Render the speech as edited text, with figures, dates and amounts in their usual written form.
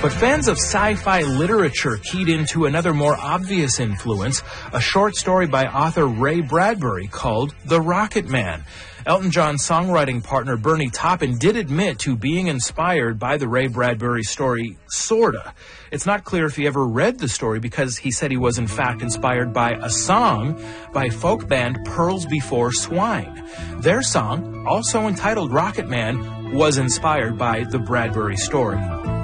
But fans of sci-fi literature keyed into another more obvious influence, a short story by author Ray Bradbury called The Rocket Man. Elton John's songwriting partner Bernie Taupin did admit to being inspired by the Ray Bradbury story, sorta. It's not clear if he ever read the story because he said he was in fact inspired by a song by folk band Pearls Before Swine. Their song, also entitled Rocket Man, was inspired by the Bradbury story.